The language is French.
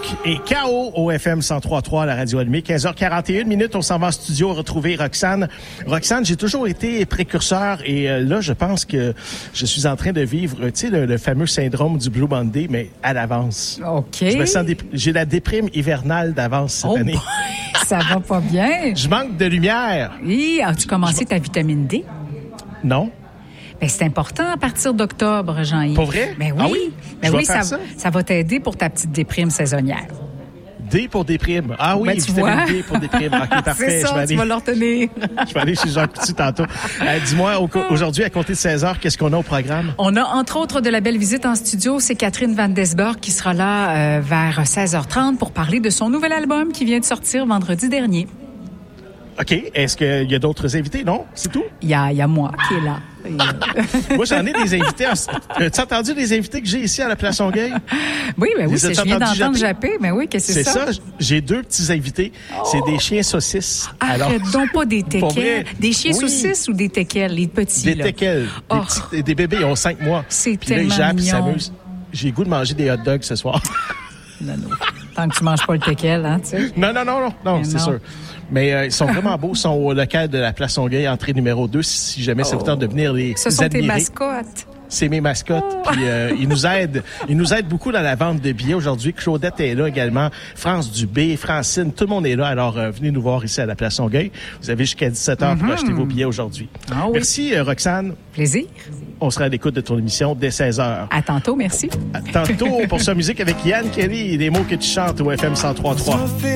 et KO au FM 103.3 à la radio allumée. 15h41 minutes, on s'en va en studio retrouver Roxane. Roxane, j'ai toujours été précurseur et là, je pense que je suis en train de vivre, tu sais, le fameux syndrome du Blue Monday, mais à l'avance. OK. Je me sens j'ai la déprime hivernale d'avance cette année. Ça va pas bien. Je manque de lumière. Oui, as-tu commencé ta vitamine D? Non. Ben, c'est important à partir d'octobre, Jean-Yves. Pas vrai? Ben oui. Ah oui? Ben Je oui, vais faire ça. Ça va t'aider pour ta petite déprime saisonnière. D pour déprime. Ah oui, Ben, tu vitamine vois? D pour déprime. OK, parfait. C'est ça, tu vas le retenir. Je vais aller chez Jean Coutu tantôt. Dis-moi, aujourd'hui, à compter de 16h, qu'est-ce qu'on a au programme? On a, entre autres, de la belle visite en studio. C'est Catherine Van Desborg qui sera là vers 16h30 pour parler de son nouvel album qui vient de sortir vendredi dernier. OK. Est-ce qu'il y a d'autres invités? Non? C'est tout? Il y a moi qui est là. Moi, j'en ai des invités. As-tu entendu les invités que j'ai ici à la Place Longueuil? Oui, ben oui, je viens d'entendre japper. Ben oui, qu'est-ce que c'est ça? C'est ça. J'ai deux petits invités. Oh. C'est des chiens saucisses. Arrête donc pas des teckels. Des chiens saucisses ou des teckels, les petits, des là? Teckels. Oh. Des bébés, ils ont 5 mois. C'est puis tellement là, ils jappent, mignon. ils s'amusent. J'ai le goût de manger des hot dogs ce soir. Non. Tant que tu manges pas le teckel, hein, tu sais. Non, c'est sûr. Mais ils sont vraiment beaux. Ils sont au local de la Place Longueuil, entrée numéro 2, si jamais ça vous tente de venir les admirer. Ce sont tes mascottes. C'est mes mascottes. Puis ils nous aident beaucoup dans la vente de billets. Aujourd'hui, Claudette est là également. France Dubé, Francine, tout le monde est là. Alors, venez nous voir ici à la Place Longueuil. Vous avez jusqu'à 17h pour acheter vos billets aujourd'hui. Ah oui. Merci, Roxane. Plaisir. On sera à l'écoute de ton émission dès 16h. À tantôt, merci. À tantôt pour sa musique avec Yann Kelly, les mots que tu chantes au FM 103.3.